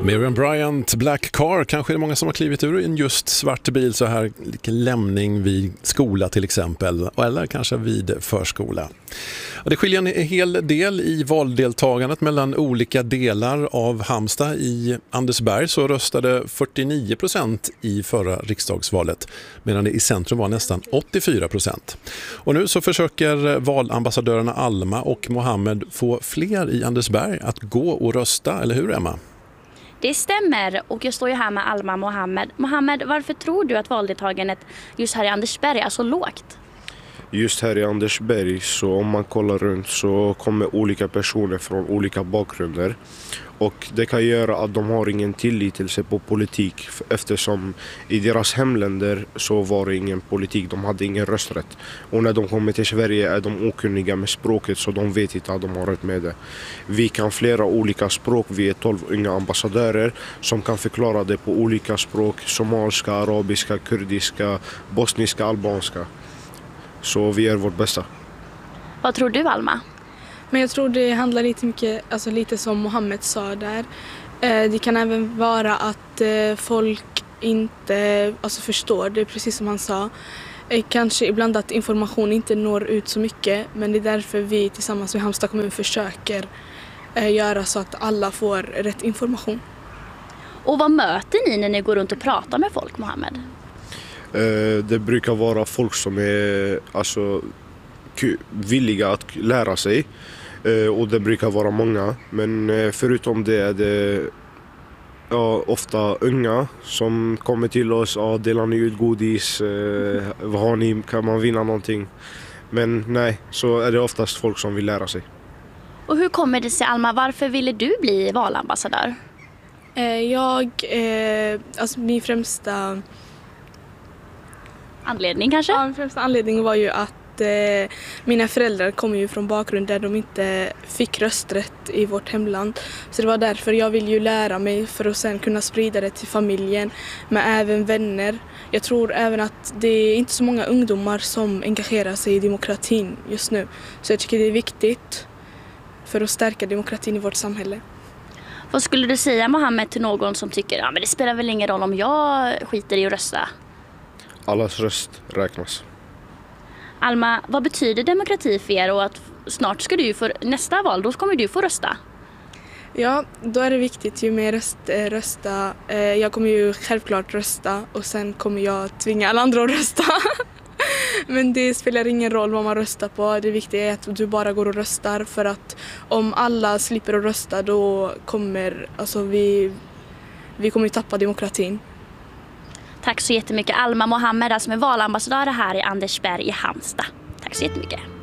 Miriam Bryant, Black Car, kanske är det många som har klivit ur en just svart bil så här, lite lämning vid skola till exempel, eller kanske vid förskola. Och det skiljer en hel del i valdeltagandet mellan olika delar av Halmstad. I Andersberg så röstade 49% i förra riksdagsvalet, medan det i centrum var nästan 84%. Och nu så försöker valambassadörerna Alma och Mohammed få fler i Andersberg att gå och rösta, eller hur Emma? Det stämmer, och jag står ju här med Alma Mohammed. Mohammed, varför tror du att valdeltagandet just här i Andersberg är så lågt? Just här i Andersberg, så om man kollar runt så kommer olika personer från olika bakgrunder. Och det kan göra att de har ingen tillitelse på politik, eftersom i deras hemländer så var det ingen politik, de hade ingen rösträtt. Och när de kommer till Sverige är de okunniga med språket, så de vet inte att de har rätt med det. Vi kan flera olika språk, vi är 12 unga ambassadörer som kan förklara det på olika språk: somaliska, arabiska, kurdiska, bosniska, albanska. Så vi gör vårt bästa. Vad tror du, Alma? Men jag tror det handlar lite som Mohammed sa där. Det kan även vara att folk inte förstår det, precis som han sa. Kanske ibland att information inte når ut så mycket, men det är därför vi tillsammans med Halmstad kommun försöker göra så att alla får rätt information. Och vad möter ni när ni går runt och pratar med folk, Mohammed? Det brukar vara folk som är villiga att lära sig, och det brukar vara många, men förutom det är det ofta unga som kommer till oss: delar ni ut godis, vad har ni, kan man vinna någonting? Men nej, så är det oftast folk som vill lära sig. Och hur kommer det sig, Alma, varför ville du bli valambassadör? Min främsta anledning kanske? Ja, min främsta anledning var ju att mina föräldrar kommer ju från bakgrund där de inte fick rösträtt i vårt hemland. Så det var därför jag vill ju lära mig, för att sen kunna sprida det till familjen, men även vänner. Jag tror även att det är inte så många ungdomar som engagerar sig i demokratin just nu. Så jag tycker det är viktigt för att stärka demokratin i vårt samhälle. Vad skulle du säga, Mohammed, till någon som tycker men det spelar väl ingen roll om jag skiter i att rösta? Allas röst räknas. Alma, vad betyder demokrati för er, och att snart ska du för nästa val, då kommer du få rösta? Ja, då är det viktigt ju mer rösta. Jag kommer ju självklart rösta, och sen kommer jag tvinga alla andra att rösta. Men det spelar ingen roll vad man röstar på. Det viktiga är att du bara går och röstar, för att om alla slipper att rösta, då kommer vi kommer tappa demokratin. Tack så jättemycket, Alma Mohammed, som är valambassadör här i Andersberg i Halmstad. Tack så jättemycket.